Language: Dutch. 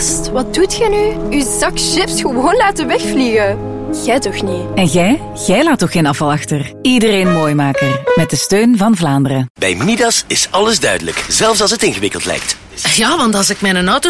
Gast, wat doet je nu? Uw zak chips gewoon laten wegvliegen. Jij toch niet? En jij? Jij laat toch geen afval achter? Iedereen Mooimaker. Met de steun van Vlaanderen. Bij Midas is alles duidelijk, zelfs als het ingewikkeld lijkt. Ja, want als ik mijn auto